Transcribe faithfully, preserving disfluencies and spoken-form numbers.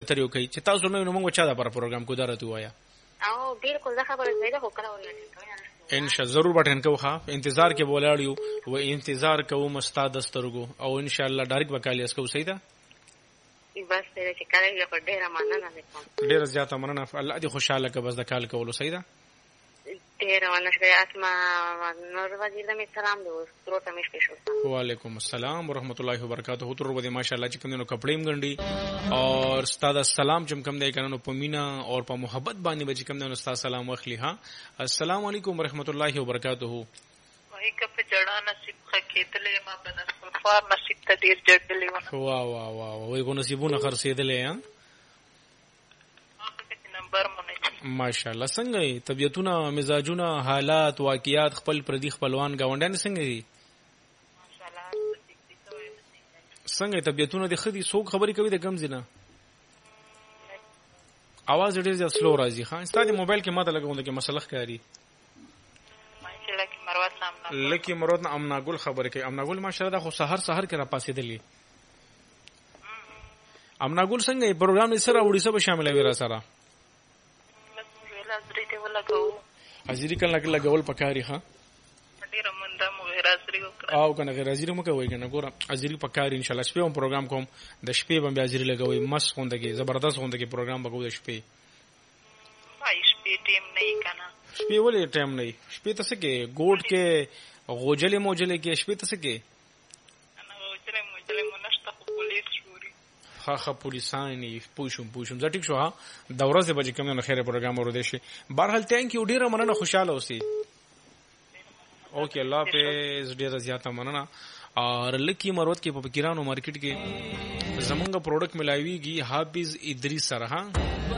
تر یو کوي چې تاسو نو موږ چا دا پر پروګرام کو درته وایا او بالکل دا خبره زیاده خو کړه ولې ان شاء الله ضرور بټن کو ها انتظار کې بولاړیو و انتظار کوم استاد سترګو او ان شاء الله ډایرک وکالي اسکو سیدا بس دې چې کله یو ډیر مننه کوم ډیر زیاته مننه الله دې خوشاله که بس د کال کولو سیدا ډیر مننه اسما نور وزیر دې سلام دې ستروته مې پېښو وعلیکم السلام ورحمت الله وبرکاته تر ودې ماشاءالله چې کوم نو کپړې مګنډي اور استاد السلام چې کوم دې کنه په مینا او په محبت باندې به کوم نو استاد سلام واخلي ها السلام علیکم ورحمت الله وبرکاته وای کپ جړا نصیب خکېدلې ما بنس فار نصیب ته ډیر جړلې و وا وا وا وای کو نصیبونه خرڅېدلې ها نمبر مونږ ماشاءالله څنګه طبيعتونه مزاجونه حالات واقعیات خپل پردي خپلوان گاونډیان څنګه دي ماشاءالله څنګه طبيعتونه د خدي څوک خبري کوي د کم زینه आवाज ډیر زیات سلو راځي خان ستاسو موبایل کې ماته لګوند کې مسله ښکاری ماشاءالله کې مروت نام لکه مروت نام امنا ګل خبره کوي امنا ګل ماشاءالله خو سحر سحر کې را پاسې دلی امنا ګل څنګه پروګرام یې سره وړي سره شامل وي را سره حاضری کله کله لګول پکاري ها ډیر منده مو حاضری وکړه او کنه غیر حاضری مو کوي کنه ګور حاضری پکاري ان شاء الله شپه هم پروګرام کوم د شپې باندې حاضری لګوي مس خوندګي زبردست خوندګي پروګرام وکړو د شپې وای شپې ټیم نه کنه شپې ولې ټیم نه شپې ته څه کې ګوډ کې غوجلې موجلې کې شپې ته څه کې انا غوجلې موجلې مونږ ته پولیس شوري ها ها پولیسانی پوښوم پوښوم زه ټیک شو ها د ورځې بجې کوم نه خیره پروګرام ورو دي شي بهرحال ثانک یو ډیره مننه خوشاله اوسئ اوکې الله په ډیره زیاته مننه اور لکی مروت کې په پیرانو مارکیټ کې زمونږ پروډکټ ملایويږي حافظ ادریس سره ها